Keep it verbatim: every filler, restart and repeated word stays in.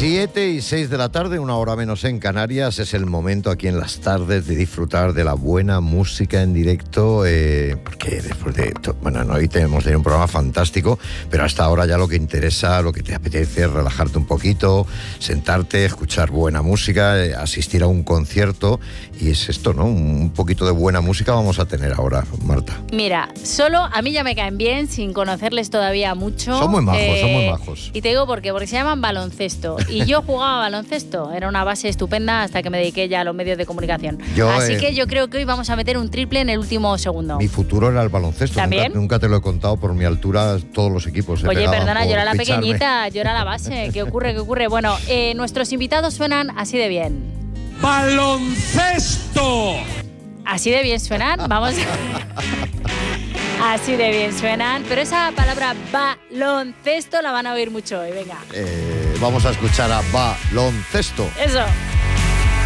Siete y seis de la tarde, una hora menos en Canarias. Es el momento aquí en las tardes de disfrutar de la buena música en directo, eh, porque después de esto, bueno, no, hoy tenemos un programa fantástico, pero hasta ahora ya lo que interesa, lo que te apetece es relajarte un poquito, sentarte, escuchar buena música, eh, asistir a un concierto, y es esto, ¿no? Un poquito de buena música vamos a tener ahora, Marta. Mira, solo a mí ya me caen bien, sin conocerles todavía mucho. Son muy majos, eh, son muy majos. Y te digo por qué, porque se llaman baloncesto. Y yo jugaba baloncesto, era una base estupenda hasta que me dediqué ya a los medios de comunicación. Yo, Así eh, que yo creo que hoy vamos a meter un triple en el último segundo. Mi futuro era el baloncesto. ¿También? Nunca, nunca te lo he contado, por mi altura todos los equipos se Oye, pegaban perdona, por yo era la ficharme. pequeñita, yo era la base. ¿Qué ocurre? ¿Qué ocurre? Bueno, eh, nuestros invitados suenan así de bien. ¡Baloncesto! Así de bien suenan, vamos. Así de bien suenan, pero esa palabra baloncesto la van a oír mucho hoy, venga. Eh, vamos a escuchar a baloncesto. Eso.